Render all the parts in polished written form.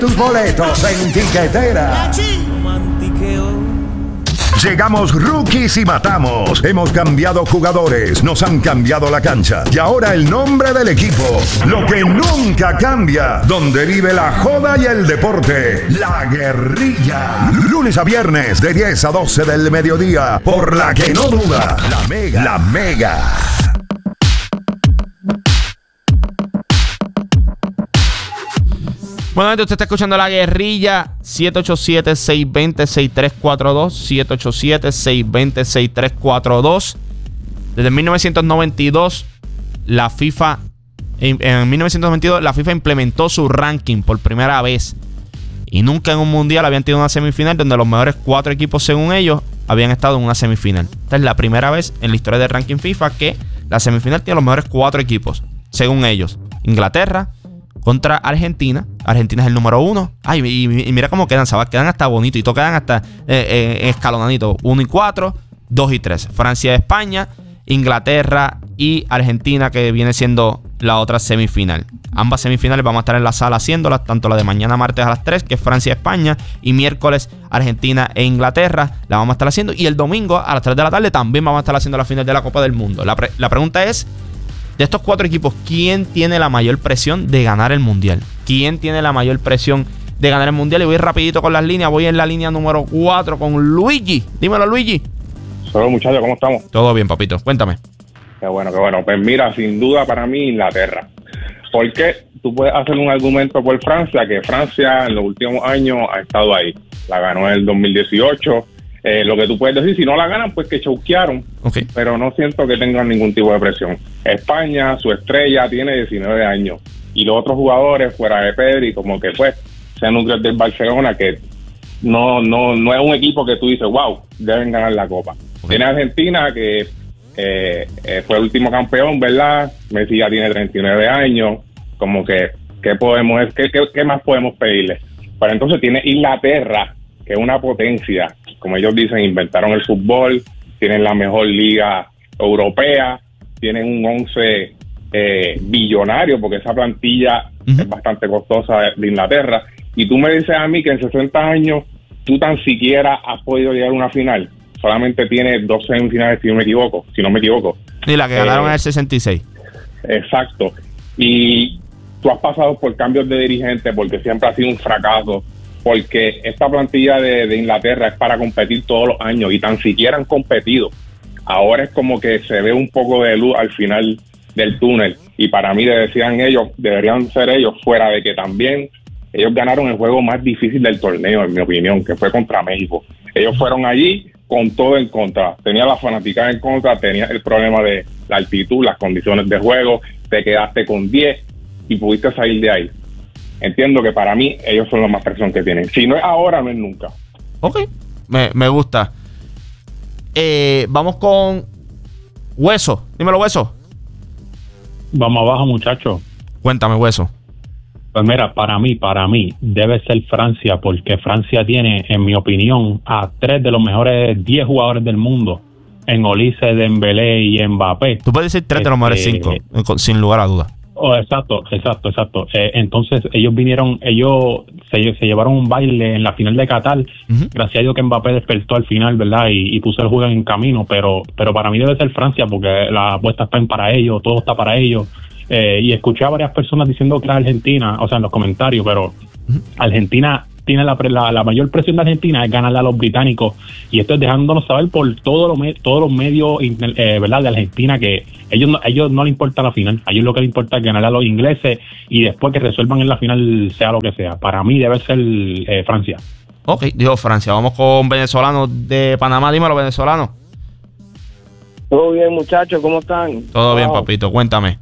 Tus boletos en Tiquetera. Llegamos rookies y matamos. Hemos cambiado jugadores, nos han cambiado la cancha. Y ahora el nombre del equipo. Lo que nunca cambia. Donde vive la joda y el deporte. La Guerrilla. Lunes a viernes de 10 a 12 del mediodía. Por la que no duda. La Mega. La Mega. Bueno, usted está escuchando La Guerrilla. 787-620-6342. 787-620-6342. Desde 1992, la FIFA... En 1992, la FIFA implementó su ranking por primera vez. Y nunca en un mundial habían tenido una semifinal donde los mejores 4 equipos, según ellos, habían estado en una semifinal. Esta es la primera vez en la historia del ranking FIFA que la semifinal tiene los mejores 4 equipos, según ellos. Inglaterra contra Argentina. Argentina es el número 1. Ay, y mira cómo quedan, ¿sabes? Quedan hasta bonitos y todos quedan hasta escalonaditos. 1 y 4, 2 y 3. Francia y España, Inglaterra y Argentina, que viene siendo la otra semifinal. Ambas semifinales vamos a estar en la sala haciéndolas, tanto la de mañana martes a las 3, que es Francia y España, y miércoles Argentina e Inglaterra, la vamos a estar haciendo. Y el domingo a las 3 de la tarde también vamos a estar haciendo la final de la Copa del Mundo. La pregunta es: de estos 4 equipos, ¿quién tiene la mayor presión de ganar el Mundial? ¿Quién tiene la mayor presión de ganar el Mundial? Y voy rapidito con las líneas. Voy en la línea número 4 con Luigi. Dímelo, Luigi. Saludos, muchachos, ¿cómo estamos? Todo bien, papito. Cuéntame. Qué bueno, qué bueno. Pues mira, sin duda para mí Inglaterra. Porque tú puedes hacer un argumento por Francia, que Francia en los últimos años ha estado ahí. La ganó en el 2018. Lo que tú puedes decir, si no la ganan, pues que choquearon. Okay. Pero no siento que tengan ningún tipo de presión. España, su estrella, tiene 19 años. Y los otros jugadores, fuera de Pedri, como que pues, sean núcleos del Barcelona, que no es un equipo que tú dices, wow, deben ganar la Copa. Okay. Tiene Argentina, que fue el último campeón, ¿verdad? Messi ya tiene 39 años. Como que, ¿qué más podemos pedirle? Pero entonces tiene Inglaterra, que es una potencia. Como ellos dicen, inventaron el fútbol, tienen la mejor liga europea, tienen un 11 billonario, porque esa plantilla es bastante costosa de Inglaterra. Y tú me dices a mí que en 60 años tú tan siquiera has podido llegar a una final. Solamente tiene 2 semifinales, si no me equivoco. Y la que ganaron en el 66. Exacto. Y tú has pasado por cambios de dirigente, porque siempre ha sido un fracaso. Porque esta plantilla de Inglaterra es para competir todos los años y tan siquiera han competido. Ahora es como que se ve un poco de luz al final del túnel y para mí deberían ser ellos, fuera de que también ellos ganaron el juego más difícil del torneo, en mi opinión, que fue contra México. Ellos fueron allí con todo en contra. Tenía la fanaticada en contra, tenía el problema de la altitud, las condiciones de juego, te quedaste con 10 y pudiste salir de ahí. Entiendo que para mí ellos son la más presión que tienen. Si no es ahora, no es nunca. Ok, me gusta. Vamos con Hueso. Dímelo, Hueso. Vamos abajo, muchachos. Cuéntame, Hueso. Pues mira, para mí debe ser Francia, porque Francia tiene, en mi opinión, a 3 de los mejores 10 jugadores del mundo, en Olise, Dembélé y Mbappé. Tú puedes decir 3 de los mejores 5, sin lugar a dudas. Oh, exacto. Entonces ellos se llevaron un baile en la final de Qatar. Gracias a Dios que Mbappé despertó al final, ¿verdad? Y puso el juego en camino, pero para mí debe ser Francia, porque la apuesta está para ellos, todo está para ellos. Y escuché a varias personas diciendo que era Argentina, o sea, en los comentarios, pero Argentina tiene la mayor presión de Argentina es ganarle a los británicos, y esto es dejándonos saber por todos los medios, ¿verdad?, de Argentina, que ellos no les importa la final, a ellos lo que les importa es ganarle a los ingleses y después que resuelvan en la final sea lo que sea. Para mí debe ser Francia. Ok, dijo Francia. Vamos con venezolano de Panamá. Dímelo, venezolano. Todo bien, muchachos, ¿cómo están? Todo bien, papito, cuéntame.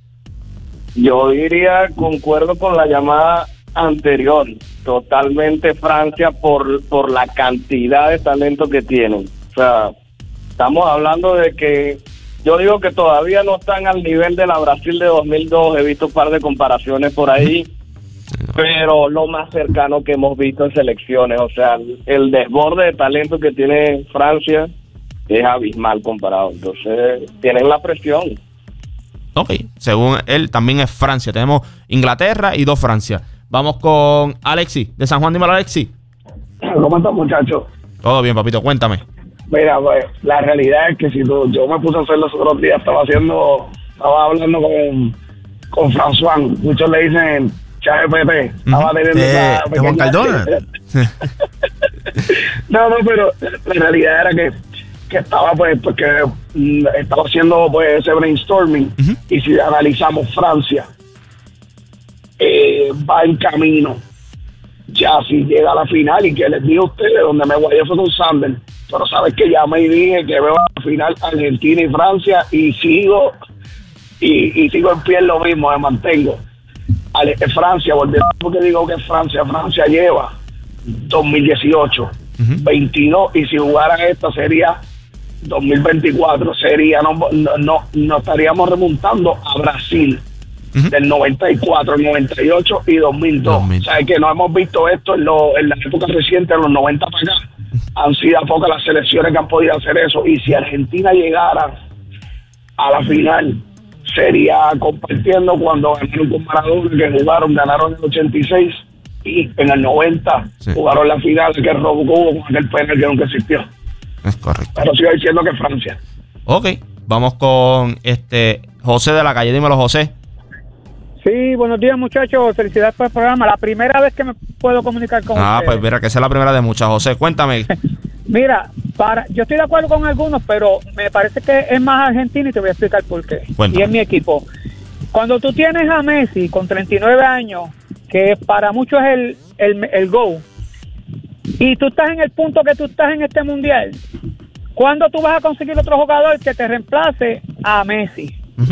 Yo diría, concuerdo con la llamada anterior, totalmente Francia por la cantidad de talento que tienen. O sea, estamos hablando de que yo digo que todavía no están al nivel de la Brasil de 2002, he visto un par de comparaciones por ahí, pero lo más cercano que hemos visto en selecciones, o sea, el desborde de talento que tiene Francia es abismal comparado, entonces tienen la presión. Ok, según él también es Francia. Tenemos Inglaterra y 2 Francia. Vamos con Alexi, de San Juan. Dímelo, Alexi. ¿Cómo estás, muchachos? Todo bien, papito, cuéntame. Mira, pues, la realidad es que yo me puse a hacer los otros días, estaba hablando con François, muchos le dicen ChatGPT, estaba teniendo esa de Juan Cardona. No, pero la realidad era que estaba porque estaba haciendo pues ese brainstorming, y si analizamos Francia, va en camino. Ya si llega a la final, y que les digo a ustedes, donde me guayé fue con Sander, pero sabes que ya me dije que veo a la final Argentina y Francia, y sigo en pie en lo mismo, me mantengo. Francia, volviendo porque digo que Francia lleva 2018, 22, y si jugara esta sería 2024, sería no estaríamos remontando a Brasil del 94, 98 y 2002. O sea, que no hemos visto esto en la época reciente, en los 90 para acá. Han sido pocas las selecciones que han podido hacer eso. Y si Argentina llegara a la final, sería compartiendo cuando ganaron con Maradona, que ganaron en el 86, y en el 90 jugaron la final, que robó con aquel penal que nunca existió. Es correcto. Pero sigo diciendo que Francia. Ok, vamos con José de la calle. Dímelo, José. Sí, buenos días, muchachos. Felicidades por el programa. La primera vez que me puedo comunicar con ustedes. Pues mira, que esa es la primera de muchas. José, cuéntame. Mira, yo estoy de acuerdo con algunos, pero me parece que es más Argentina, y te voy a explicar por qué. Cuéntame. Y es mi equipo. Cuando tú tienes a Messi con 39 años, que para muchos es el GO, y tú estás en el punto que tú estás en este mundial, ¿cuándo tú vas a conseguir otro jugador que te reemplace a Messi?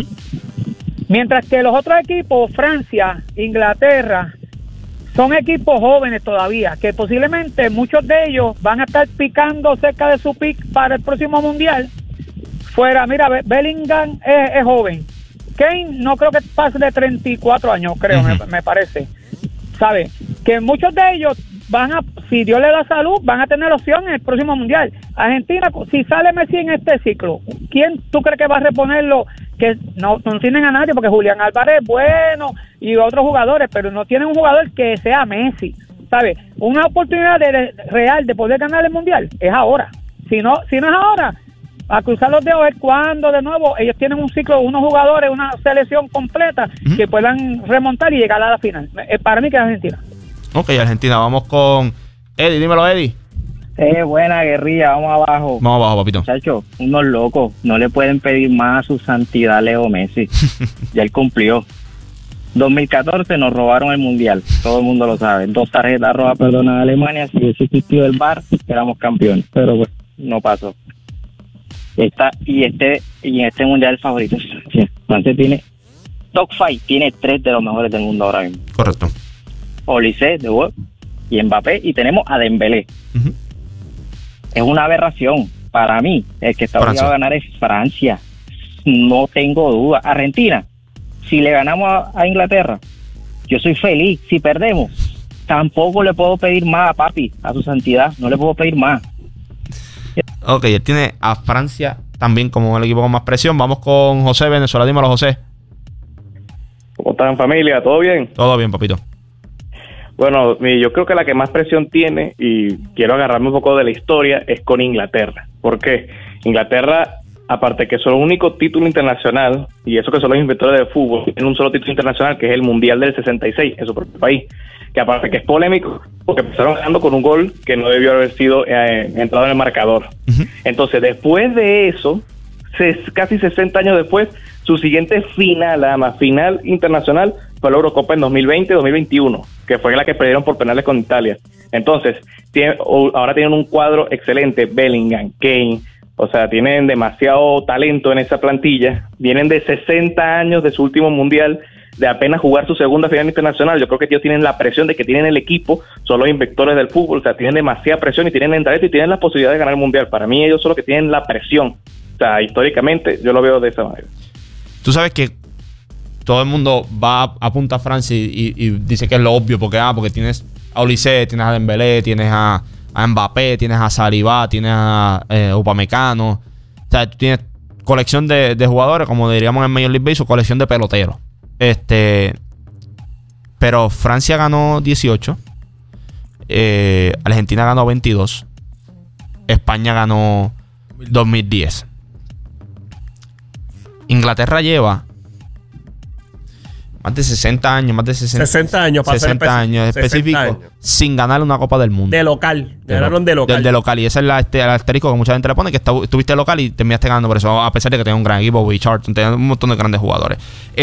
Mientras que los otros equipos, Francia, Inglaterra, son equipos jóvenes todavía, que posiblemente muchos de ellos van a estar picando cerca de su pick para el próximo mundial. Mira, Bellingham es joven. Kane no creo que pase de 34 años, creo, me parece. ¿Sabe? Que muchos de ellos si Dios le da salud, van a tener opción en el próximo mundial. Argentina, si sale Messi en este ciclo, ¿quién tú crees que va a reponerlo? Que no tienen a nadie, porque Julián Álvarez es bueno y otros jugadores, pero no tienen un jugador que sea Messi, ¿sabes? Una oportunidad real de poder ganar el mundial es ahora. Si no es ahora, a cruzar los dedos, es cuando de nuevo ellos tienen un ciclo, unos jugadores, una selección completa que puedan remontar y llegar a la final. Para mí que es Argentina. Ok, Argentina. Vamos con Eddie. Dímelo, Eddie. Buena, guerrilla, vamos abajo. Vamos abajo, papito. Muchachos, unos locos, no le pueden pedir más a su santidad Leo Messi. Ya él cumplió. 2014 nos robaron el mundial, todo el mundo lo sabe. 2 tarjetas rojas, a Alemania. Si hubiese existido el VAR, éramos campeones, pero pues no pasó. En este mundial favorito, Francia tiene top 5, tiene 3 de los mejores del mundo ahora mismo. Correcto. Olise, De Boer y Mbappé, y tenemos a Dembélé. Es una aberración. Para mí, el que está obligado a ganar es Francia. No tengo duda. Argentina, si le ganamos a Inglaterra, yo soy feliz. Si perdemos, tampoco le puedo pedir más a papi, a su santidad. No le puedo pedir más. Ok, él tiene a Francia también como el equipo con más presión. Vamos con José, Venezuela. Dímelo, José. ¿Cómo están, familia? ¿Todo bien? Todo bien, papito. Bueno, yo creo que la que más presión tiene, y quiero agarrarme un poco de la historia, es con Inglaterra. ¿Por qué? Inglaterra, aparte que son el único título internacional, y eso que son los inventores de fútbol, tienen un solo título internacional, que es el Mundial del 66 en su propio país, que aparte que es polémico, porque empezaron ganando con un gol que no debió haber sido entrado en el marcador. Entonces, después de eso, casi 60 años después, su siguiente final, además, final internacional, fue la Eurocopa en 2020-2021, que fue la que perdieron por penales con Italia. Entonces, ahora tienen un cuadro excelente, Bellingham, Kane, o sea, tienen demasiado talento en esa plantilla, vienen de 60 años de su último mundial, de apenas jugar su segunda final internacional. Yo creo que ellos tienen la presión de que tienen el equipo, son los inspectores del fútbol, o sea, tienen demasiada presión y tienen el talento y tienen la posibilidad de ganar el mundial. Para mí ellos son los que tienen la presión, o sea, históricamente yo lo veo de esa manera. Tú sabes que todo el mundo va a punta a Francia y dice que es lo obvio, porque tienes a Olise, tienes a Dembélé, tienes a Mbappé, tienes a Saliba, tienes a Upamecano. O sea, tú tienes colección de jugadores, como diríamos en Major League Baseball, colección de peloteros. Pero Francia ganó 18. Argentina ganó 22. España ganó 2010. Inglaterra lleva más de 60 años, más de 60 años, para 60 años específicos sin ganar una Copa del Mundo. De local. Ganaron de local. De local. Y ese es el asterisco que mucha gente le pone, que estuviste de local y terminaste ganando por eso, a pesar de que tenía un gran equipo, Bobby Charlton, tenía un montón de grandes jugadores.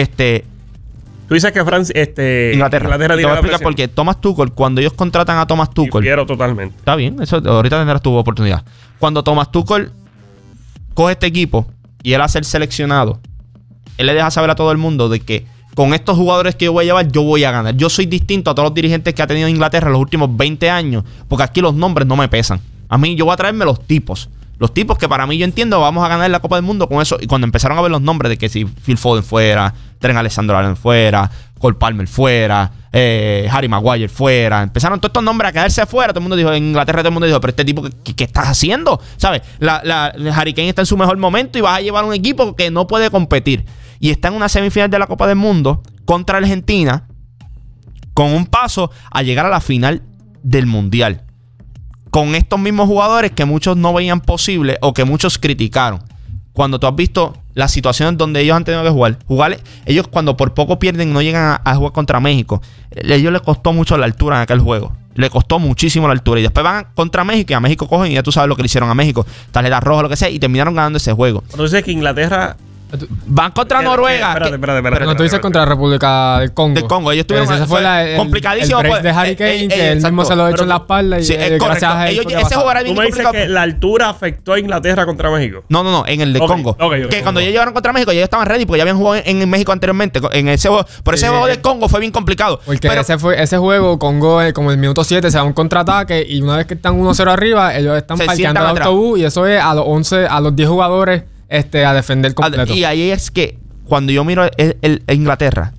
Tú dices que Francia, Inglaterra te voy a explicar por qué. Thomas Tuchel, cuando ellos contratan a Thomas Tuchel, difiero totalmente. Está bien, eso ahorita tendrás tu oportunidad. Cuando Thomas Tuchel coge este equipo y él hace el seleccionado, él le deja saber a todo el mundo de que con estos jugadores que yo voy a llevar, yo voy a ganar. Yo soy distinto a todos los dirigentes que ha tenido Inglaterra en los últimos 20 años, porque aquí los nombres no me pesan. A mí, yo voy a traerme los tipos. Los tipos que para mí, yo entiendo, vamos a ganar la Copa del Mundo con eso. Y cuando empezaron a ver los nombres de que si Phil Foden fuera, Trent Alexander-Arnold fuera, Cole Palmer fuera, Harry Maguire fuera, empezaron todos estos nombres a quedarse afuera. Todo el mundo dijo, en Inglaterra todo el mundo dijo, pero este tipo, ¿qué estás haciendo? ¿Sabes? Harry Kane está en su mejor momento y vas a llevar un equipo que no puede competir. Y está en una semifinal de la Copa del Mundo contra Argentina, con un paso a llegar a la final del Mundial. Con estos mismos jugadores que muchos no veían posible o que muchos criticaron. Cuando tú has visto las situaciones donde ellos han tenido que jugar, ellos cuando por poco pierden no llegan a jugar contra México. A ellos les costó mucho la altura en aquel juego. Le costó muchísimo la altura. Y después van contra México y a México cogen y ya tú sabes lo que le hicieron a México. Tarjeta roja, lo que sea, y terminaron ganando ese juego. Entonces que Inglaterra... Van contra Noruega. Espérate. No, tú dices contra la República del Congo. Del Congo. Ellos tuvieron ese fue complicadísimo. El break de Harry Kane, que él mismo se lo ha hecho en la espalda. Y sí, gracias a él. Ese juego era bien complicado. ¿Tú me dices que la altura afectó a Inglaterra contra México? No. En el de Congo. Que cuando ellos llegaron contra México, ellos estaban ready porque ya habían jugado en México anteriormente. En ese juego. Por ese juego de Congo fue bien complicado. Porque ese juego, Congo, como en el minuto 7, se da un contraataque. Y una vez que están 1-0 arriba, ellos están parqueando el autobús. Y eso es a los 10 jugadores a defender completo. Y ahí es que cuando yo miro Inglaterra,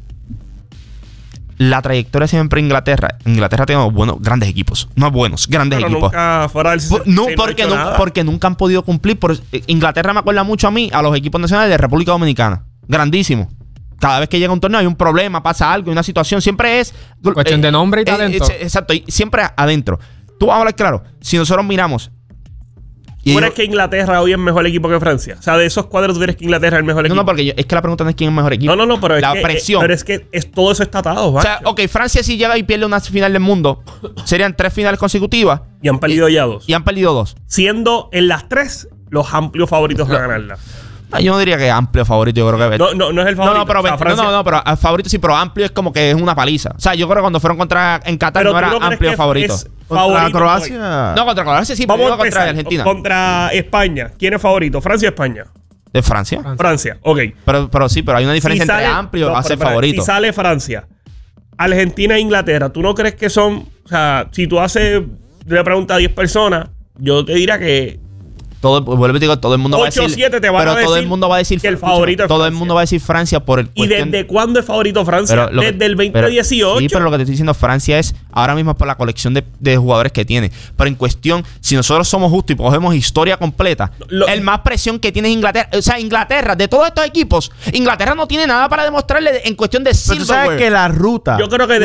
la trayectoria siempre Inglaterra tiene grandes equipos. No buenos, grandes equipos. Nunca fuera del porque nunca han podido cumplir. Inglaterra me acuerda mucho a mí, a los equipos nacionales de República Dominicana. Grandísimo. Cada vez que llega un torneo hay un problema, pasa algo, una situación. Siempre es... cuestión de nombre y talento. Exacto, y siempre adentro. Tú vas a hablar claro. Si nosotros miramos... ¿Tú crees que Inglaterra hoy es mejor equipo que Francia? O sea, de esos cuadros, ¿tú crees que Inglaterra es el mejor equipo? No, porque es que la pregunta no es quién es el mejor equipo. No, pero la presión. Pero es que todo eso está atado, ¿vale? O sea, ok, Francia si llega y pierde una final del mundo, serían 3 finales consecutivas. Y han perdido ya 2. Y han perdido 2. Siendo en las 3 los amplios favoritos a ganarla. Yo no diría que amplio favorito, yo creo que... No es el favorito. Pero favorito sí, pero amplio es como que es una paliza. O sea, yo creo que cuando fueron en Qatar no era amplio favorito. ¿Contra Croacia? No, contra Croacia sí, pero contra Argentina. Contra España. ¿Quién es favorito? ¿Francia o España? ¿De Francia? Francia, ok. Pero sí, pero hay una diferencia entre amplio y ser favorito. Si sale Francia, Argentina e Inglaterra, ¿tú no crees que son... O sea, si tú haces una pregunta a 10 personas, yo te diría que... Todo el mundo va a decir... 8-7 te van a decir todo el mundo va a decir que el favorito es todo Francia. el mundo va a decir Francia por el ¿Y desde cuándo es favorito Francia? Desde el 2018. Sí, pero lo que te estoy diciendo, Francia es ahora mismo por la colección de jugadores que tiene. Pero en cuestión, si nosotros somos justos y cogemos historia completa, el más presión que tiene es Inglaterra. O sea, Inglaterra, de todos estos equipos, Inglaterra no tiene nada para demostrarle en cuestión de silverware. Pero tú sabes que la ruta... Yo creo que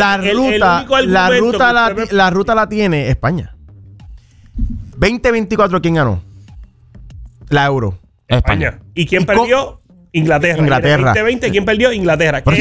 la ruta la tiene España. 2024, ¿quién ganó? La Euro. España. ¿Y quién perdió? Inglaterra. 2020, ¿quién perdió? Inglaterra. Pero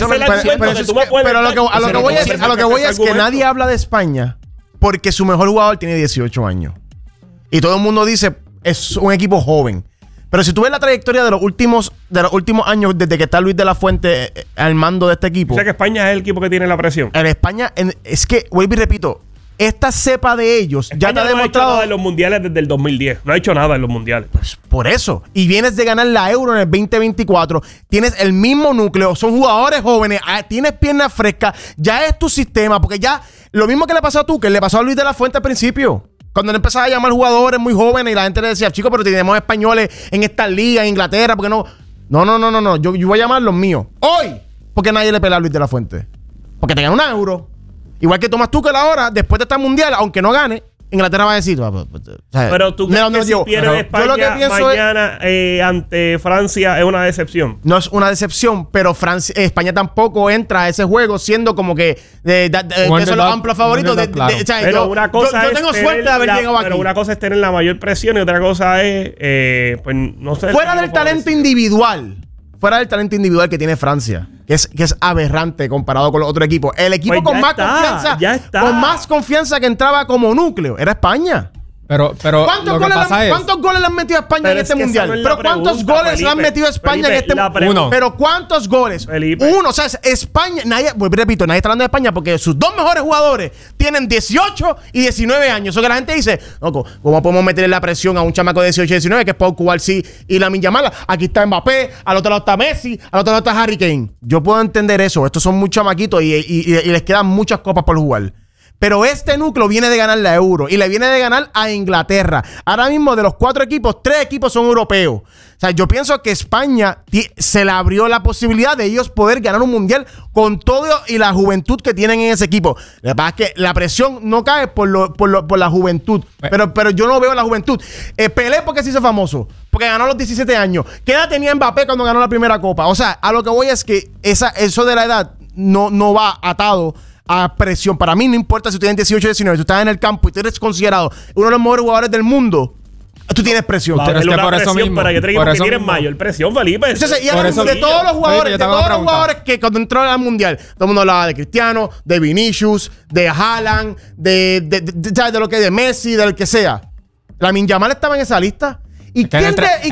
a lo que voy es que nadie habla de España porque su mejor jugador tiene 18 años. Y todo el mundo dice, es un equipo joven. Pero si tú ves la trayectoria de los últimos años, desde que está Luis de la Fuente al mando de este equipo. O sea que España es el equipo que tiene la presión. En España, es que, vuelvo y repito, esta cepa de ellos España ya te ha demostrado. No ha hecho nada en los mundiales desde el 2010. No ha hecho nada en los mundiales. Pues por eso. Y vienes de ganar la Euro en el 2024. Tienes el mismo núcleo. Son jugadores jóvenes. Tienes piernas frescas. Ya es tu sistema. Porque ya lo mismo que le pasó a tú, que le pasó a Luis de la Fuente al principio. Cuando él empezaba a llamar jugadores muy jóvenes y la gente le decía, chicos, pero tenemos españoles en esta liga, en Inglaterra, ¿por qué no? No. Yo voy a llamar los míos. Hoy. Porque nadie le pela a Luis de la Fuente. Porque te gana una Euro. Igual que Thomas Tuchel ahora, después de este mundial, aunque no gane, Inglaterra va a decir... Pero tú crees que si pierde España mañana ante Francia es una decepción. No es una decepción, pero España tampoco entra a ese juego siendo como que de esos los amplios favoritos. Pero una cosa yo tengo suerte de haber llegado aquí. Pero una cosa es tener la mayor presión y otra cosa es, pues no sé. Fuera del talento individual. Fuera del talento individual que tiene Francia, que es aberrante comparado con los otros equipos. El equipo pues con más confianza que entraba como núcleo era España. Pero ¿cuántos goles le han metido a España en este mundial? Pero ¿cuántos goles le han metido a España en este mundial? Uno. Pero ¿cuántos goles? Felipe. Uno. O sea, España, nadie está hablando de España porque sus dos mejores jugadores tienen 18 y 19 años. Eso que la gente dice, loco, ¿cómo podemos meterle la presión a un chamaco de 18 y 19 que es Pau Cubarsí y Lamine Yamal? Aquí está Mbappé, al otro lado está Messi, al otro lado está Harry Kane. Yo puedo entender eso. Estos son muy chamaquitos y les quedan muchas copas por jugar. Pero este núcleo viene de ganar la Euro y le viene de ganar a Inglaterra. Ahora mismo de los 4 equipos, 3 equipos son europeos. O sea, yo pienso que España se le abrió la posibilidad de ellos poder ganar un mundial con todo y la juventud que tienen en ese equipo. Lo que pasa es que la presión no cae por la juventud. Pero yo no veo la juventud. Pelé porque se hizo famoso. Porque ganó a los 17 años. ¿Qué edad tenía Mbappé cuando ganó la primera copa? O sea, a lo que voy es que eso de la edad no va atado a presión. Para mí no importa si tú tienes 18 o 19, tú estás en el campo y tú eres considerado uno de los mejores jugadores del mundo, tú tienes presión. Pero es que por eso mismo. Para que te digo que tienes mayor presión, Felipe. Entonces, y de todos los jugadores, que cuando entró al mundial, todo el mundo hablaba de Cristiano, de Vinicius, de Haaland, de lo que de Messi, del que sea. Lamine Yamal estaba en esa lista. ¿Y quién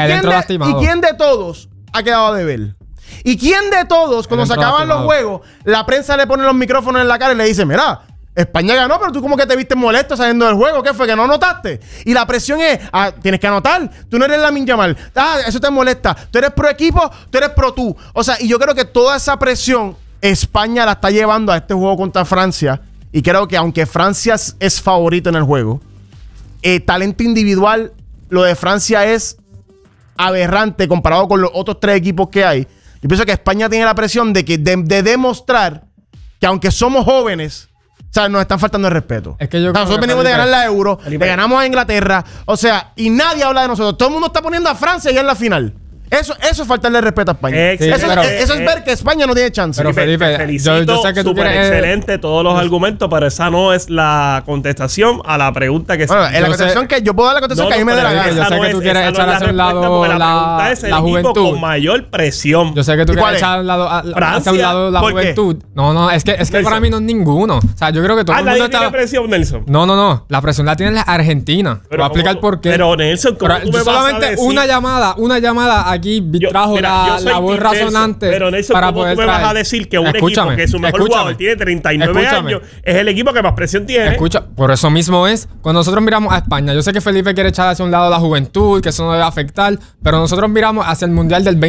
de todos ha quedado de ver? ¿Y quién de todos, cuando se acaban los juegos, la prensa le pone los micrófonos en la cara y le dice, mira, España ganó, pero tú como que te viste molesto saliendo del juego? ¿Qué fue? ¿Que no notaste? Y la presión es, tienes que anotar. Tú no eres Lamine Yamal. Eso te molesta. Tú eres pro equipo, tú eres pro tú. O sea, y yo creo que toda esa presión España la está llevando a este juego contra Francia. Y creo que aunque Francia es favorito en el juego, talento individual, lo de Francia es aberrante comparado con los otros 3 equipos que hay. Yo pienso que España tiene la presión de demostrar que aunque somos jóvenes, o sea, nos están faltando el respeto. Es que nosotros venimos de ganar la Euro, le ganamos a Inglaterra, o sea, y nadie habla de nosotros. Todo el mundo está poniendo a Francia ya en la final. Eso es faltarle respeto a España. Eso es ver que España no tiene chance. Pero Felipe, yo sé que tú quieres... excelente todos los argumentos, pero esa no es la contestación a la pregunta que... Bueno, la contestación que yo puedo dar la contestación que a mí me dé la gana. Yo sé que tú quieres echar hacia un lado la juventud con mayor presión. Yo sé que tú quieres echar hacia un lado la juventud. No, es que para mí no es ninguno. O sea, yo creo que todo el mundo está... ¿Tiene presión, Nelson? No. La presión la tiene la Argentina. Voy a explicar por qué. Pero Nelson, ¿cómo tú me vas a decir? Una llamada aquí trajo la voz razonante. Pero Nelson, para ¿cómo poder tú me vas a decir que un equipo que su mejor jugador tiene 39 años es el equipo que más presión tiene? Por eso mismo es. Cuando nosotros miramos a España, yo sé que Felipe quiere echar hacia un lado la juventud, que eso no debe afectar, pero nosotros miramos hacia el Mundial del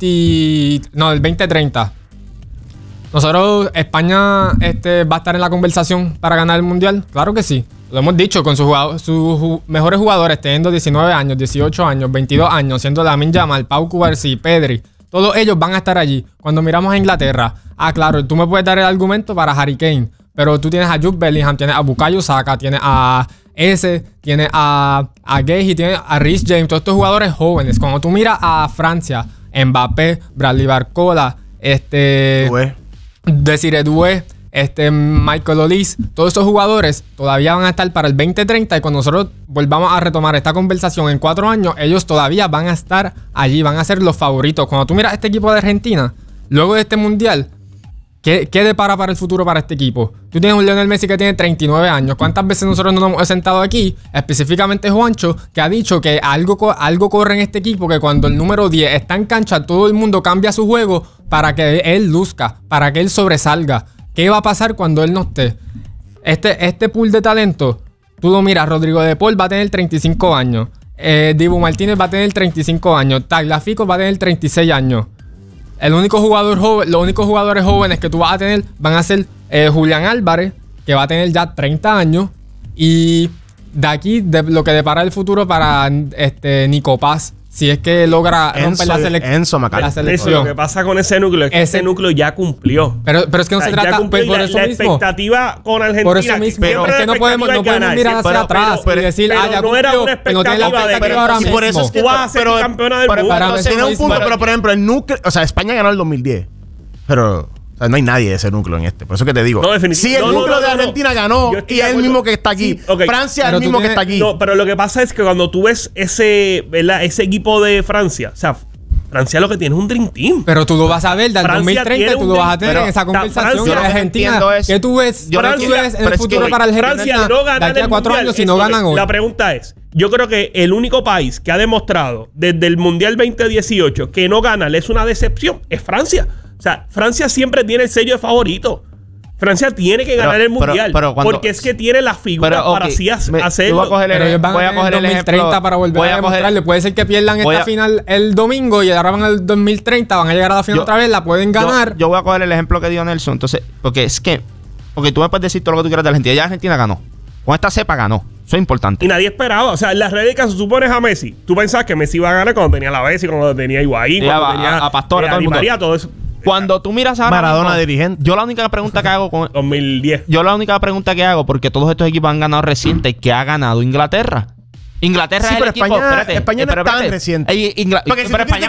2030. Nosotros, España va a estar en la conversación para ganar el Mundial. Claro que sí. Lo hemos dicho, con sus mejores jugadores teniendo 19 años, 18 años, 22 años, siendo Lamine Yamal, Pau Cubarsí, Pedri. Todos ellos van a estar allí. Cuando miramos a Inglaterra, claro, tú me puedes dar el argumento para Harry Kane, pero tú tienes a Jude Bellingham, tienes a Bukayo Saka, tienes a tienes a Guehi, tienes a Reece James, todos estos jugadores jóvenes. Cuando tú miras a Francia, Mbappé, Bradley Barcola, Desiré Doué, Michael Olise, todos estos jugadores todavía van a estar para el 2030 y cuando nosotros volvamos a retomar esta conversación en 4 años, ellos todavía van a estar allí, van a ser los favoritos. Cuando tú miras este equipo de Argentina, luego de este mundial, ¿qué depara para el futuro para este equipo? Tú tienes un Lionel Messi que tiene 39 años. ¿Cuántas veces nosotros nos hemos sentado aquí, específicamente Juancho, que ha dicho que algo corre en este equipo, que cuando el número 10 está en cancha, todo el mundo cambia su juego para que él luzca, para que él sobresalga? ¿Qué va a pasar cuando él no esté? Este pool de talento, tú lo miras, Rodrigo de Paul va a tener 35 años. Dibu Martínez va a tener 35 años. Tagliafico va a tener 36 años. Los únicos jugadores jóvenes que tú vas a tener van a ser Julián Álvarez, que va a tener ya 30 años. Y de aquí, lo que depara el futuro para Nico Paz. si es que logra romper la selección. Eso, lo que pasa con ese núcleo es que ese núcleo ya cumplió. Pero es que no se trata por eso la mismo. expectativa con Argentina. Por eso mismo. Pero es que no podemos mirar hacia atrás y decir, ya no era una expectativa de que ahora mismo. Por eso es que tú vas a ser campeona del mundo. Tiene un punto, pero por ejemplo, el núcleo, o sea, España ganó el 2010. Pero o sea, no hay nadie de ese núcleo en este. Por eso que te digo. No, definitivamente. Si el núcleo de Argentina ganó y es el mismo que está aquí. Francia es el mismo que está aquí. No, pero lo que pasa es que cuando tú ves ese equipo de Francia, o sea, Francia lo que tiene es un Dream Team. Pero tú lo vas a ver del Francia 2030 tú lo vas a tener en esa conversación de Argentina. ¿Qué tú ves? En el futuro para el Francia no gana de aquí a 4 años si no ganan hoy. La pregunta es, yo creo que el único país que ha demostrado desde el Mundial 2018 que no gana es una decepción, es Francia. O sea, Francia siempre tiene el sello de favorito. Francia tiene que ganar el Mundial. Porque es que tiene las figuras para así hacerlo. Voy a coger el 2030 para volver a demostrarle. Puede ser que pierdan esta final el domingo y ahora van al 2030, van a llegar a la final otra vez, la pueden ganar. Yo voy a coger el ejemplo que dio Nelson. Entonces, porque tú me puedes decir todo lo que tú quieras de Argentina. Ya Argentina ganó. Con esta cepa ganó. Eso es importante. Y nadie esperaba. O sea, en la réplica se supones a Messi. Tú pensabas que Messi iba a ganar cuando tenía la Bessi, cuando tenía Higuaín, cuando tenía a Pastora, a Di María, todo eso. Cuando tú miras ahora Maradona mismo, dirigente. Yo la única pregunta que hago con 2010. Yo la única pregunta que hago, porque todos estos equipos han ganado reciente, que ha ganado Inglaterra. Inglaterra sí, es pero el equipo. España no es tan reciente. Pero España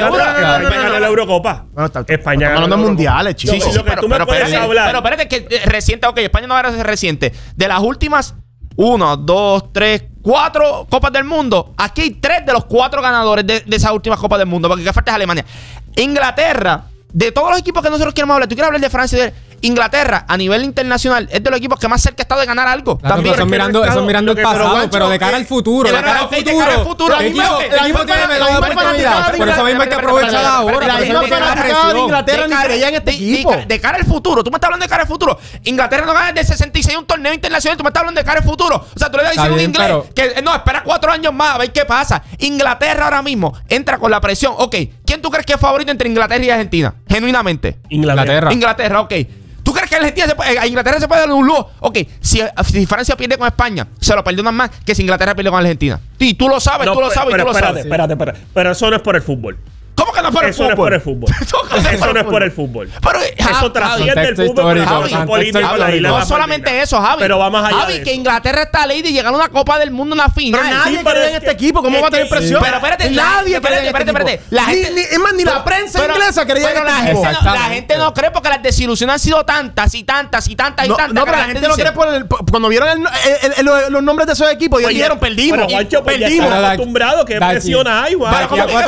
ganó la Eurocopa. España ganó los mundiales, chicos. Sí, pero espérate que reciente, España no era reciente. De las últimas 1, 2, 3, 4 Copas del Mundo, aquí hay 3 de los 4 ganadores de esas últimas Copas del Mundo, porque que falta es Alemania. Inglaterra, de todos los equipos que nosotros queremos hablar, tú quieres hablar de Francia y de Inglaterra a nivel internacional, es de los equipos que más cerca ha estado de ganar algo. Claro, también eso mirando el pasado, pero de cara al futuro. De cara al futuro. El equipo tiene la oportunidad. Por eso mismo hay que aprovechar ahora. La misma fanaticada de Inglaterra ni creía en este equipo. De cara al futuro. Tú me estás hablando de cara al futuro. Inglaterra no gana del 66 un torneo internacional. Tú me estás hablando de cara al futuro. O sea, tú le estás diciendo a un inglés que no, espera 4 años más a ver qué pasa. Inglaterra ahora mismo entra con la presión. Ok, ¿quién tú crees que es favorito entre Inglaterra y Argentina? Genuinamente. Inglaterra, ok. ¿Tú crees que a Inglaterra se puede dar un lujo? Ok, si Francia pierde con España, se lo perdonan más que si Inglaterra pierde con Argentina. Y tú lo sabes, Espérate. Pero eso no es por el fútbol. ¿Cómo que no es por el fútbol? Eso no es por el fútbol. Eso no es por el fútbol. Pero, eso trasciende el fútbol. No solamente eso, Javi. Pero vamos allá. Javi, que Inglaterra está ley de llegar a una Copa del Mundo, una final. Pero nadie cree en este equipo. ¿Cómo va a tener presión? Pero espérate, nadie cree en este equipo. Es más, ni la prensa inglesa creía en este equipo. La gente no cree porque las desilusiones han sido tantas y tantas. No, pero la gente no cree cuando vieron los nombres de esos equipos y dijeron, perdimos. Perdimos. Acostumbrado, ¿qué presión hay? De aquí a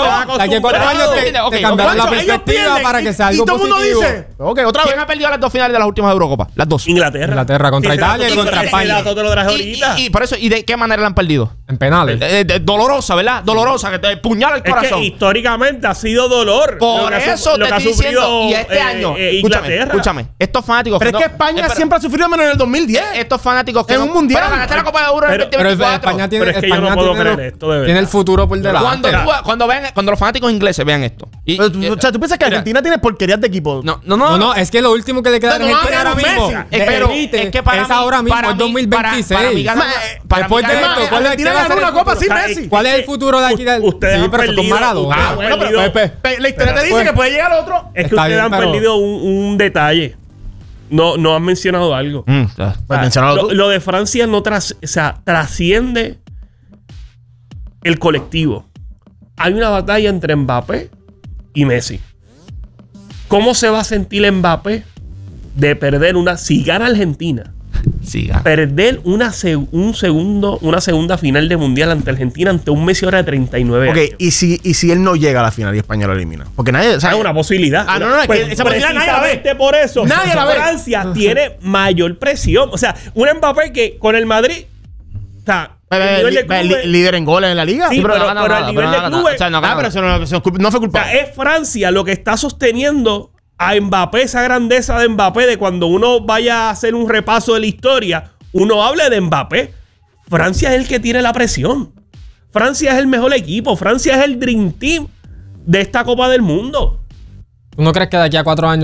4 años te cambiaron la perspectiva para que sea algo positivo. Y todo el mundo dice, ok, otra vez. ¿Quién ha perdido las 2 finales de las últimas Eurocopas? Las 2. Inglaterra contra Italia y contra España. Y por eso, ¿y de qué manera la han perdido? En penales. Dolorosa, ¿verdad? Dolorosa, que te puñala el corazón. Es que históricamente ha sido dolor. Por eso te estoy diciendo. Y este año, escúchame, estos fanáticos. Pero es que España siempre ha sufrido menos en el 2010. Estos fanáticos que en un mundial. Pero ganaste la Copa de Euro en el 2024. España tiene el futuro por delante. Cuando los fanáticos ingleses vean esto. O sea, ¿tú piensas que Argentina tiene porquerías de equipo? No, es que lo último que le queda a Argentina ahora mismo es ahora mismo, es 2026. Después de esto, Argentina ganó una copa sin Messi. ¿Cuál es el futuro de aquí? Ustedes han perdido. Bueno, pero la historia te dice que puede llegar a otro. Es que ustedes han perdido un detalle. No han mencionado algo. Lo de Francia no trasciende el colectivo. Hay una batalla entre Mbappé y Messi. ¿Cómo se va a sentir Mbappé de perder si gana Argentina? Perder una segunda final de mundial ante Argentina ante un Messi ahora de 39 años. Ok, ¿y si él no llega a la final y España lo elimina? Porque nadie sabe. Es una posibilidad. Es que esa posibilidad nadie la ve. Por eso nadie la ve. Francia tiene mayor presión. O sea, un Mbappé que con el Madrid líder en goles en la liga. Sí, pero al nivel de clubes. Pero eso no fue culpa. Es Francia lo que está sosteniendo a Mbappé, esa grandeza de Mbappé, de cuando uno vaya a hacer un repaso de la historia, uno hable de Mbappé. Francia es el que tiene la presión. Francia es el mejor equipo. Francia es el Dream Team de esta Copa del Mundo. ¿Tú no crees que de aquí a 4 años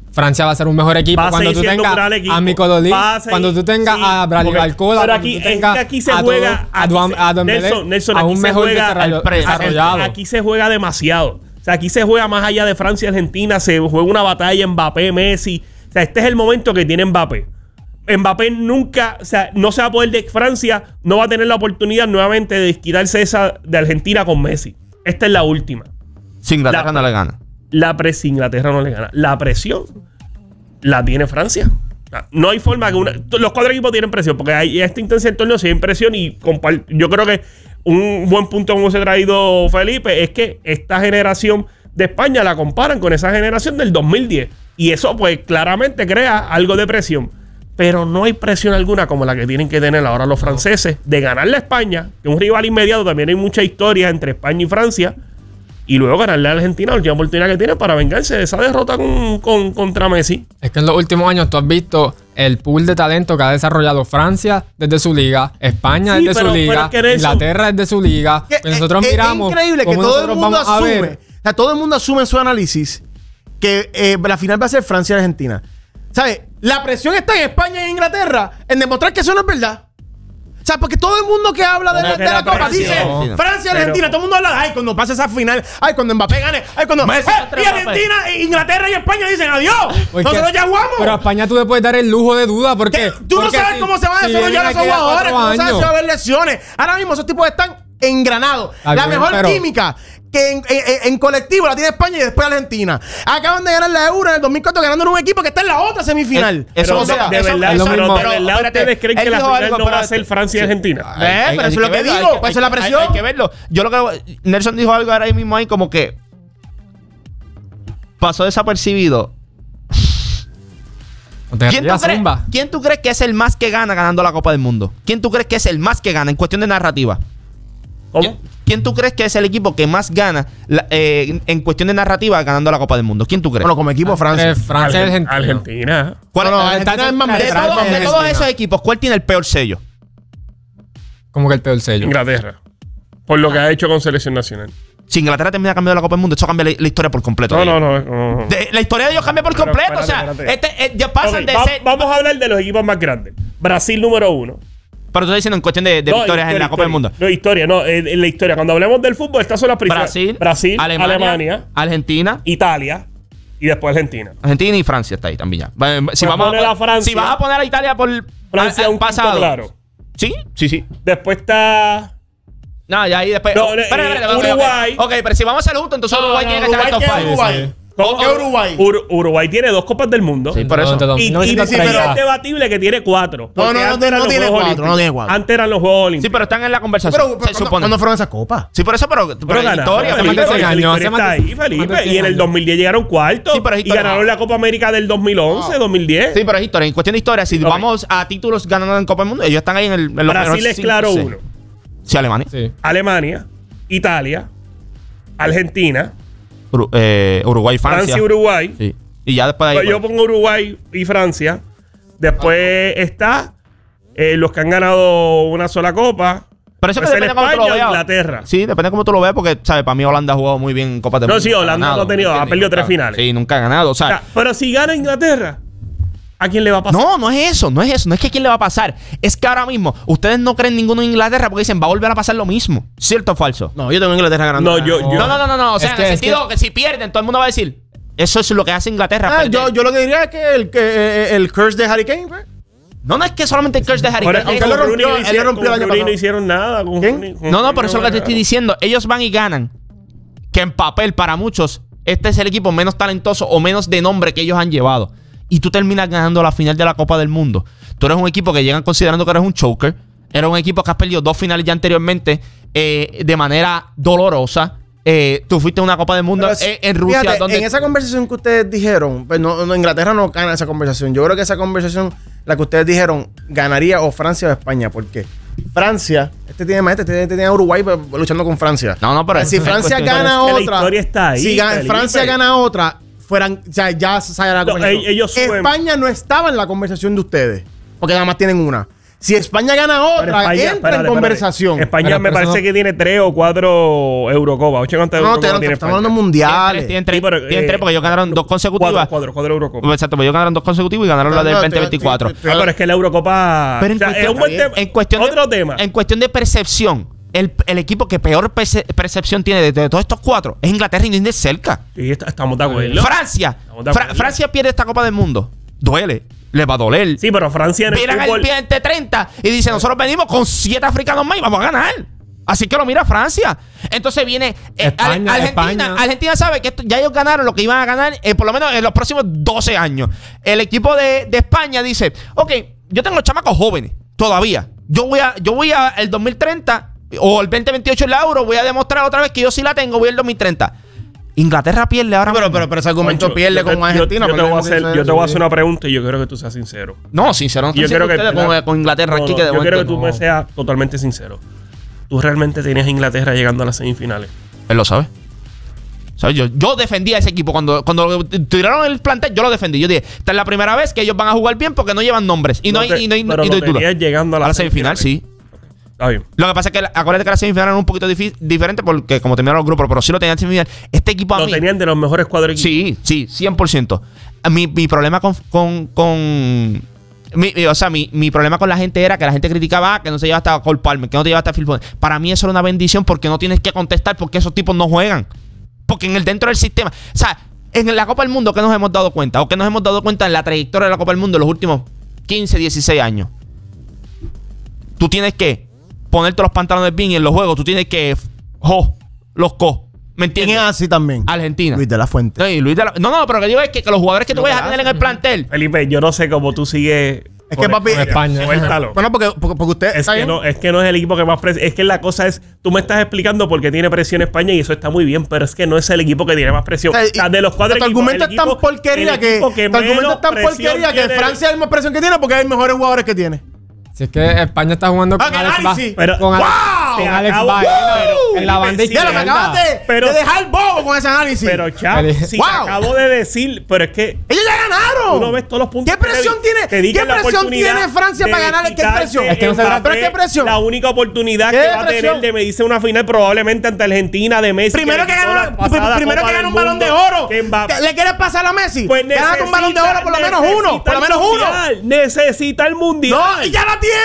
Francia va a ser un mejor equipo cuando tú tengas a Mikolodis, cuando tú tengas a Bradley Barcola, pero aquí se juega Nelson, a un mejor desarrollado. Aquí se juega demasiado. O sea, aquí se juega más allá de Francia y Argentina. Se juega una batalla Mbappé, Messi. O sea, este es el momento que tiene Mbappé. Mbappé nunca, o sea, no se va a poder Francia no va a tener la oportunidad nuevamente de quitarse esa de Argentina con Messi. Esta es la última. Si Inglaterra no le gana. Si Inglaterra no le gana. La presión la tiene Francia. No hay forma que los 4 equipos tienen presión, porque hay esta instancia del torneo, sí hay presión. Y yo creo que un buen punto como se ha traído Felipe es que esta generación de España la comparan con esa generación del 2010. Y eso pues claramente crea algo de presión. Pero no hay presión alguna como la que tienen que tener ahora los franceses de ganarle a España, que es un rival inmediato. También hay mucha historia entre España y Francia. Y luego ganarle a Argentina, la última oportunidad que tiene para vengarse de esa derrota contra Messi. Es que en los últimos años tú has visto el pool de talento que ha desarrollado Francia desde su liga, España desde su liga, Inglaterra desde su liga. Nosotros miramos. Es increíble que todo el mundo asume. O sea, todo el mundo asume en su análisis que la final va a ser Francia y Argentina. ¿Sabes? La presión está en España e Inglaterra en demostrar que eso no es verdad. O sea, porque todo el mundo que habla de la Copa dice Francia y Argentina. Todo el mundo habla, ay, cuando pase esa final, ay, cuando Mbappé gane, ay, cuando y Argentina, Inglaterra y España dicen adiós. Nosotros ya jugamos. Pero a España tú le puedes dar el lujo de duda porque tú no sabes cómo se van a desarrollar esos jugadores, tú no sabes si va a haber lesiones. Ahora mismo esos tipos están engranados. La mejor química que en colectivo la tiene España y después Argentina. Acaban de ganar la Euro en el 2004 ganando un equipo que está en la otra semifinal. Pero de verdad ustedes creen que la final no va a ser Francia y Argentina. Pero eso es lo que digo, pues eso es la presión. Hay que verlo. Yo lo que Nelson dijo algo ahora mismo ahí como que pasó desapercibido. ¿Quién tú crees que es el más que gana ganando la Copa del Mundo? ¿Quién tú crees que es el más que gana en cuestión de narrativa? ¿Cómo? ¿Quién tú crees que es el equipo que más gana en cuestión de narrativa ganando la Copa del Mundo? ¿Quién tú crees? Bueno, como equipo Francia. Francia y Argentina. Argentina es más de todos esos equipos, ¿cuál tiene el peor sello? ¿Cómo que el peor sello? Inglaterra. Por lo que ha hecho con selección nacional. Si Inglaterra termina cambiando la Copa del Mundo, eso cambia la historia por completo. No. La historia de ellos cambia por completo. Espérate. Ya pasan de ser. Vamos a hablar de los equipos más grandes. Brasil número 1. Pero tú estás diciendo en cuestión de victorias en la Copa del Mundo. No, en la historia. Cuando hablemos del fútbol, estas son las principales. Brasil, Alemania, Argentina, Italia y después Argentina. Argentina y Francia está ahí también ya. Si vas a poner a Italia por Francia un pasado. Claro. Sí. Después está... No, ya ahí después... Uruguay. Ok, pero si vamos a hacer justo, entonces Uruguay tiene que estar en top 5. ¿Qué Uruguay? Uruguay tiene 2 Copas del Mundo. Sí, por eso. Pero es debatible que tiene 4. No tiene 4. Antes eran los Juegos Olímpicos. Sí, pero están en la conversación. Pero se supone. ¿Cuándo fueron esas copas? Sí, por eso, pero la historia está ahí, Felipe. Y en el 2010 llegaron cuartos. Sí, pero y ganaron la Copa América del 2011, 2010. Sí, pero es historia. En cuestión de historia, si vamos a títulos ganando en Copa del Mundo, ellos están ahí en los Brasil es claro 1. Sí, Alemania. Alemania, Italia, Argentina, Uruguay, Francia, Uruguay. Sí. Y ya después de ahí. Yo pongo Uruguay y Francia. Después está los que han ganado una sola copa. Pero eso que depende de cómo tú lo veas. Inglaterra. Sí, depende de cómo tú lo veas, porque, ¿sabes? Para mí Holanda ha jugado muy bien en Copa del Mundo. No, sí, Holanda no ha tenido, ha perdido 3 finales. Sí, nunca ha ganado. O sea, pero si gana Inglaterra, ¿a quién le va a pasar? No es eso. No es que a quién le va a pasar. Es que ahora mismo ustedes no creen ninguno en Inglaterra porque dicen va a volver a pasar lo mismo. ¿Cierto o falso? No, yo tengo Inglaterra ganando. No. O sea, en el sentido que si pierden, todo el mundo va a decir eso es lo que hace Inglaterra. Yo lo que diría es que el curse de Harry Kane, ¿verdad? No es que solamente el curse de Harry Kane. Aunque él lo rompió el año pasado. No hicieron nada. No, por eso es lo que te estoy diciendo. Ellos van y ganan. Que en papel, para muchos, este es el equipo menos talentoso o menos de nombre que ellos han llevado. Y tú terminas ganando la final de la Copa del Mundo. Tú eres un equipo que llegan considerando que eres un choker. Eres un equipo que has perdido 2 finales ya anteriormente de manera dolorosa. Tú fuiste a una Copa del Mundo en Rusia. Fíjate, donde... en esa conversación que ustedes dijeron, pues Inglaterra no gana esa conversación. Yo creo que esa conversación, la que ustedes dijeron, ganaría o Francia o España. ¿Por qué? Francia, tiene a Uruguay luchando con Francia. No, pero si Francia gana otra, la historia está ahí, si Francia gana otra, ya sale la conversación. Ellos España no estaba en la conversación de ustedes, porque nada más tienen una. Si España gana otra, entra en conversación. España me parece que tiene 3 o 4 Eurocopas. ¿Cuántas Eurocopas tiene estamos hablando mundiales. Tienen 3 porque ellos ganaron 2 consecutivas. 4 Eurocopas. Exacto, porque ellos ganaron 2 consecutivas y ganaron la del 2024. Pero es que la Eurocopa es un buen tema. Otro tema. En cuestión de percepción, el equipo que peor percepción tiene de todos estos 4 es Inglaterra y no es cerca. Sí, estamos de acuerdo. Francia pierde esta Copa del Mundo. Duele. Le va a doler. Sí, pero Francia en el miran al cliente 30 y dice, nosotros venimos con 7 africanos más y vamos a ganar. Así que lo mira Francia. Entonces viene Argentina. Argentina sabe que ya ellos ganaron lo que iban a ganar por lo menos en los próximos 12 años. El equipo de España dice, ok, yo tengo los chamacos jóvenes todavía. Yo voy a el 2030 o el 2028 en la Euro, voy a demostrar otra vez que yo sí la tengo, voy al 2030. Inglaterra pierde ahora. Pero ese argumento pierde con Argentina. Yo te voy a hacer una pregunta y yo quiero que tú seas sincero. No, sincero. Yo quiero que con Inglaterra aquí yo quiero que tú me seas totalmente sincero. ¿Tú realmente tenías a Inglaterra llegando a las semifinales? Él lo sabe. ¿Sabes? Yo defendía a ese equipo. Cuando tiraron el plantel, yo lo defendí. Yo dije, esta es la primera vez que ellos van a jugar bien porque no llevan nombres. Y no hay duda. Llegando a la semifinal, sí. Está bien. Lo que pasa es que acuérdate que la semifinal era un poquito diferente porque como terminaron los grupos, pero sí lo tenían en semifinal. Este equipo a mí, tenían de los mejores cuadros. Sí, 100%. Mi problema mi problema con la gente era que la gente criticaba que no se lleva hasta Cole Palmer, que no te lleva hasta Phil Foden. Para mí eso era una bendición porque no tienes que contestar porque esos tipos no juegan. Porque dentro del sistema, o sea, en la Copa del Mundo que nos hemos dado cuenta, o que nos hemos dado cuenta en la trayectoria de la Copa del Mundo en los últimos 15, 16 años, tú tienes que ponerte los pantalones bien y en los juegos tú tienes que ¿me entiendes? ¿Quién es así también? Argentina. Luis de la Fuente. No, pero que digo es que los jugadores que tú vayas a tener en el plantel. Felipe, yo no sé cómo tú sigues. Es que papi, España. Suéltalo. Bueno, porque usted es que no es el equipo que más presión. Es que la cosa es, tú me estás explicando por qué tiene presión España y eso está muy bien, pero es que no es el equipo que tiene más presión. O sea, de los 4 equipos, tu argumento es tan porquería que Francia es más presión que tiene porque hay mejores jugadores que tiene. Si es que España está jugando con Alex Baena en la banda izquierda. Me acabas de dejar bobo con ese análisis. Pero, Chap, te acabo de decir, pero es que ellos ya ganaron. Tú no ves todos los puntos. ¿Qué presión tiene Francia para ganar? ¿Qué presión? Es que no se trata. ¿Pero qué presión? La única oportunidad que va a tener de medirse una final probablemente ante Argentina de Messi. Primero que gana un balón de oro. ¿Le quieres pasar a Messi? Pues gana un balón de oro por lo menos uno. Por lo menos uno. Necesita el mundial. No, y ya lo tiene.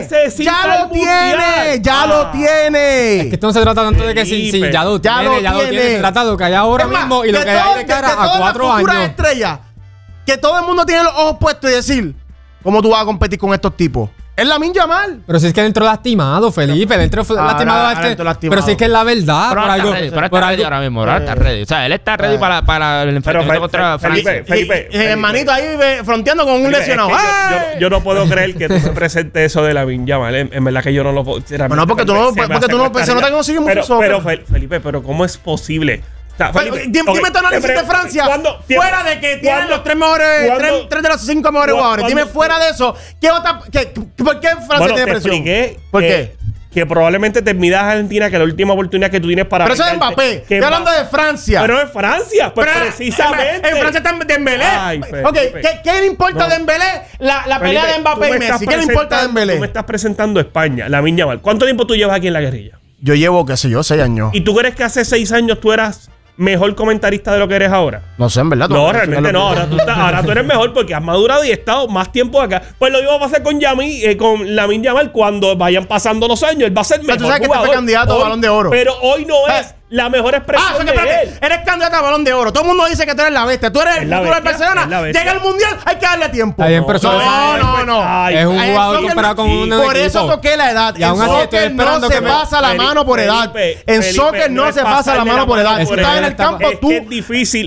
Ya lo tiene. Es que esto no se trata tanto de que si ya lo tiene. Se trata de lo que hay ahora mismo y lo que hay de cara a 4 años. Estrellas, que todo el mundo tiene los ojos puestos y decir, ¿cómo tú vas a competir con estos tipos? Es Lamine Yamal. Pero si es que él entró lastimado, Felipe. Él entró lastimado. Pero si es que es la verdad. Pero está ready ahora mismo. Está ready. O sea, él está ready para el enfrentamiento contra Francia. Felipe. Y el hermanito ahí fronteando con un lesionado. Yo no puedo creer que tú me presentes eso de Lamine Yamal. En verdad que yo no lo puedo. Bueno, porque tú no se nota que no sigues mucho. Pero Felipe, pero ¿cómo es posible? O sea, dime tu análisis de Francia. Fuera de que tienen los 3 de los 5 mejores jugadores. Dime fuera de eso. ¿Por qué Francia tiene presión? ¿Por qué? Que probablemente te midas a Argentina, que la última oportunidad que tú tienes para. Pero eso es Mbappé. Estoy hablando de Francia. Pero es Francia. Pues precisamente. En Francia está Dembélé. ¿Qué le importa a Dembélé la pelea de Mbappé y Messi? ¿Qué le importa a Dembélé? Tú me estás presentando España, Lamine Yamal. ¿Cuánto tiempo tú llevas aquí en la guerrilla? Yo llevo, 6 años. ¿Y tú crees que hace 6 años tú eras mejor comentarista de lo que eres ahora? No sé, en verdad. No, realmente no. Ahora tú eres mejor porque has madurado y has estado más tiempo acá. Pues lo mismo va a pasar con Lamine Yamal cuando vayan pasando los años. Él va a ser mejor. Tú sabes que este fue candidato a Balón de Oro. Pero hoy no es la mejor expresión de él. Eres candidato a Balón de Oro. Todo el mundo dice que tú eres la bestia. Tú eres el futuro del Barcelona. Llega el Mundial, hay que darle tiempo. No. Es un jugador comparado con un equipo. Por eso toqué la edad. En soccer no se pasa la mano por edad. En soccer no se pasa la mano por edad. Tú estás en el campo, tú. Es difícil.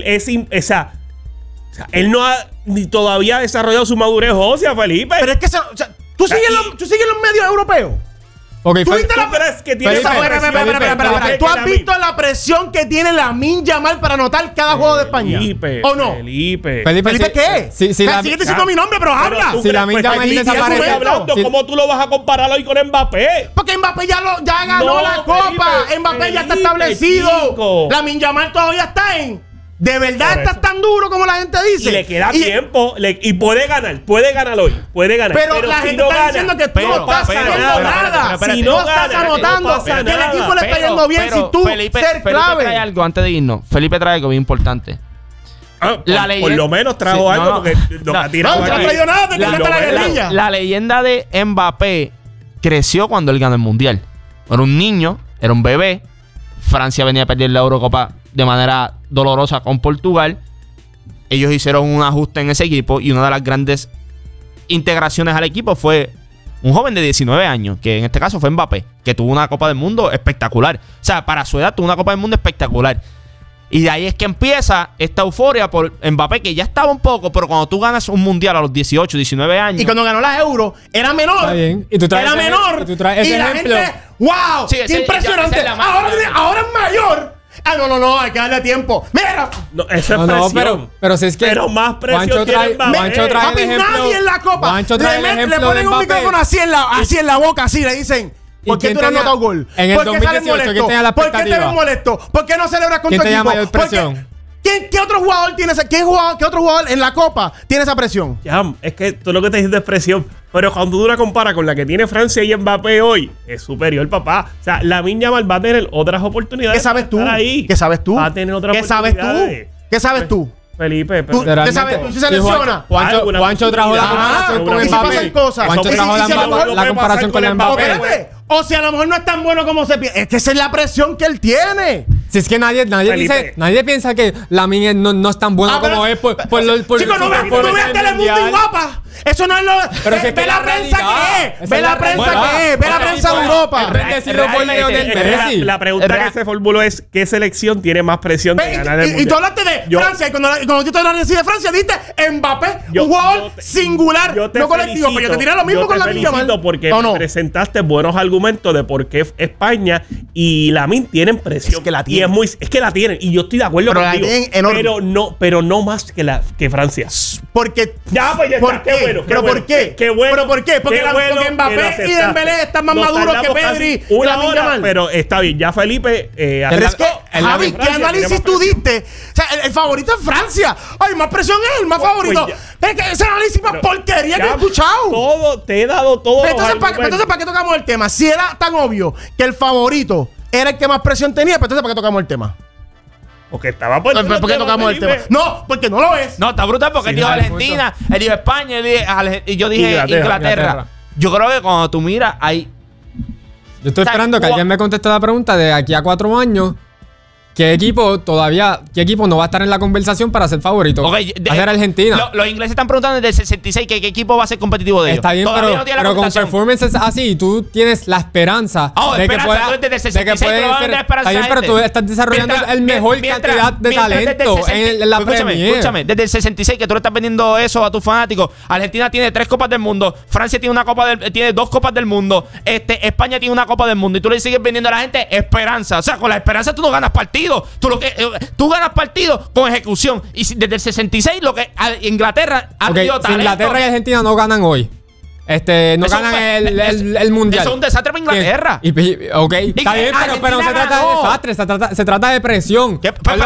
Él no ha ni todavía desarrollado su madurez ósea, Felipe. Pero es que tú sigues los medios europeos. Okay, ¿Tú crees que tiene ¿Tú has visto la presión que tiene Lamine Yamal para anotar cada juego de España? ¿O no? Felipe, ¿qué? Sigue diciendo mi nombre, pero habla. Si Lamine Yamal desaparece hablando, ¿cómo tú lo vas a comparar hoy con Mbappé? Porque Mbappé ya ganó la Copa. Mbappé ya está establecido. Lamine Yamal todavía está en ¿De verdad estás tan duro como la gente dice? Y le queda tiempo. Y puede ganar hoy. Puede ganar. Pero la gente está diciendo que tú no estás haciendo nada. Si no estás anotando, que el equipo le está yendo bien si tú ser clave. Felipe trae algo antes de irnos. Felipe trae algo bien importante. Por lo menos trajo algo porque no ha tirado. No ha traído nada, te quedaste la guerrilla. La leyenda de Mbappé creció cuando él ganó el Mundial. Era un niño, era un bebé. Francia venía a perder la Eurocopa de manera dolorosa con Portugal. Ellos hicieron un ajuste en ese equipo y una de las grandes integraciones al equipo fue un joven de 19 años, que en este caso fue Mbappé, que tuvo una Copa del Mundo espectacular. O sea, para su edad tuvo una Copa del Mundo espectacular. Y de ahí es que empieza esta euforia por Mbappé, que ya estaba un poco, pero cuando tú ganas un mundial a los 18, 19 años. Y cuando ganó las Euro, era menor. Está bien. Y tú traes era menor. Y tú traes ese la ejemplo. gente, ¡wow! Sí, ¡qué impresionante! Ahora es mayor. No, hay que darle tiempo. ¡Mira! No, esa es presión. Pero si es que. Pero más presión Juancho trae Papi, el ejemplo. nadie en la Copa. Juancho trae el ejemplo le ponen de un Mbappé. micrófono así en la boca, así le dicen. ¿Por qué tú no has anotado gol? En el ¿Por qué sales 2018, ¿quién tenía la molesto? ¿Por qué te ves expectativa? molesto? ¿Por qué no celebras con tu ¿Quién te equipo? llama mayor presión? ¿Qué otro jugador tiene esa? ¿Qué otro jugador en la Copa tiene esa presión? Jam, es que tú lo que te dices es presión. Pero cuando tú la comparas con la que tiene Francia y Mbappé hoy, es superior, papá. O sea, Lamine Yamal va a tener otras oportunidades. ¿Qué sabes tú? Ahí. ¿Qué sabes tú? Va a tener otras ¿Qué sabes tú? oportunidades. ¿Qué sabes tú? Felipe, ¿Tú ¿Qué sabes tú? Si se lesiona. Juancho trajo la comparación con y si pasan Mbappé. cosas. Juancho Y si trajo a lo mejor la comparación con Mbappé. Espérate. O si a lo mejor no es tan bueno como se piensa. Es que esa es la presión que él tiene. Si es que nadie piensa que Lamine no es tan bueno como es por Chicos, no veas Telemundo y guapa. Eso no es lo. Pero si es ve que la la prensa realidad. que es. Ve la prensa que es. Ve la prensa de Europa. La pregunta que se formuló es: ¿qué selección tiene más presión de ganar el mundial? Y tú hablaste de Francia. Y cuando yo te hablaste de Francia, dijiste Mbappé, un jugador singular, no colectivo. Pero yo te tiré lo mismo con Lamine Yamal. Porque presentaste buenos argumentos de por qué España y Lamine tienen presión. Es que la tienen. Es que la tienen. Y yo estoy de acuerdo contigo. Pero no más que Francia. Porque. Ya, pues ya está. Qué bueno. ¿Pero por qué? Qué bueno. ¿Pero por qué? Porque Mbappé y Dembélé están más maduros que Pedri y Lamine Yamal. Pero está bien. Ya Felipe. Pero es que, Javi, ¿qué análisis tú diste? O sea, el favorito es Francia. Ay, más presión es el más favorito. Es que ese análisis más porquería que he escuchado. Te he dado todo. Entonces, ¿para qué tocamos el tema? Si era tan obvio que el favorito era el que más presión tenía, pues entonces ¿para qué tocamos el tema? Porque estaba por ¿Por qué tocamos el tema? No, porque no lo es. No, está brutal porque él dijo Argentina, él dijo España, y yo dije Inglaterra. Yo creo que cuando tú miras, hay. Yo estoy esperando que alguien me conteste la pregunta de aquí a 4 años. ¿Qué equipo no va a estar en la conversación para ser favorito? Va a ser Argentina. Los ingleses están preguntando desde el 66 qué equipo va a ser competitivo de ellos. Está bien, pero con performances así, tú tienes la esperanza de que pueda Está bien, pero tú estás desarrollando el mejor cantidad de talento en la Premier. Escúchame, desde el 66 que tú le estás vendiendo eso a tus fanáticos. Argentina tiene 3 Copas del Mundo. Francia tiene 2 Copas del Mundo. España tiene una Copa del Mundo. Y tú le sigues vendiendo a la gente esperanza. O sea, con la esperanza tú no ganas partidos. Tú ganas partidos con ejecución. Y desde el 66 lo que Inglaterra ha tenido talento. Si Inglaterra y Argentina no ganan hoy, no ganan el mundial. Eso es un desastre para Inglaterra. Está bien, pero no se trata de desastre, se trata de presión.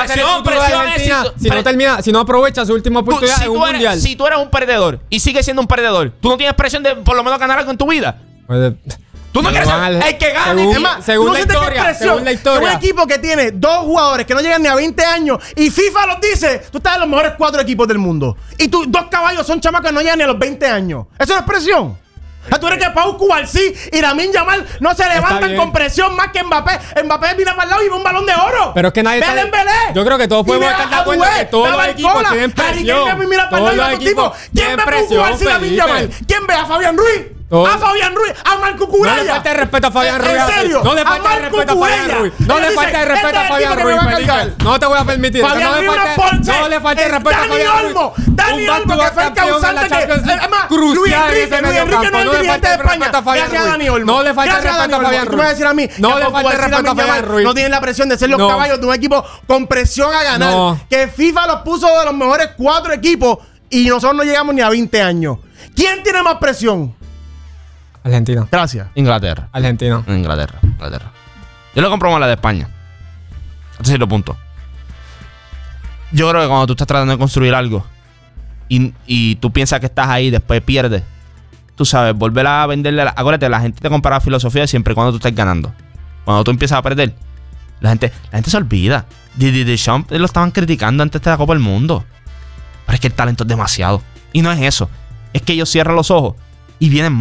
Si no aprovecha su última oportunidad en un mundial. Si tú eres un perdedor y sigues siendo un perdedor, tú no tienes presión de por lo menos ganar algo en tu vida. Tú no quieres ser el que gane. Según la historia. Un equipo que tiene 2 jugadores que no llegan ni a 20 años y FIFA los dice, tú estás en los mejores 4 equipos del mundo. Y tus 2 caballos son chamacos que no llegan ni a los 20 años. ¿Eso no es presión? Tú eres que Pau Cubarsí y Lamine Yamal no se levantan con presión más que Mbappé. Mbappé mira para el lado y ve un balón de oro. Pero es que nadie sabe. Yo creo que todos podemos estar de acuerdo que todos los equipos tienen presión. Todos los equipos tienen presión. ¿Quién ve a Fabián Ruiz? A Fabián Ruiz, a Marco Curaya. No le falta el respeto a Fabián Ruiz. ¿En serio? No le falta el respeto a Fabián Ruiz. No le falta el respeto a Fabián Ruiz, Felipe. No te voy a permitir. No le falta el respeto a Fabián Ruiz. Dani Olmo, que fue el causante que Luis Enrique no es el dirigente de España. Gracias a Dani Olmo. No le falta el respeto a Fabián Ruiz. Tú me vas a decir a mí, no le falta el respeto a Fabián Ruiz. No tienen la presión de ser los caballos de un equipo con presión a ganar. Que FIFA los puso de los mejores 4 equipos y nosotros no llegamos ni a 20 años. ¿Quién tiene más presión? Argentina. Gracias. Inglaterra. Argentina. Inglaterra. Yo le compro más la de España. Hasta cierto punto. Yo creo que cuando tú estás tratando de construir algo y tú piensas que estás ahí y después pierdes, tú sabes, volver a venderle. Acuérdate, la gente te compara filosofía siempre y cuando tú estés ganando. Cuando tú empiezas a perder, la gente se olvida. Deschamps lo estaban criticando antes de la Copa del Mundo. Pero es que el talento es demasiado. Y no es eso. Es que ellos cierran los ojos y vienen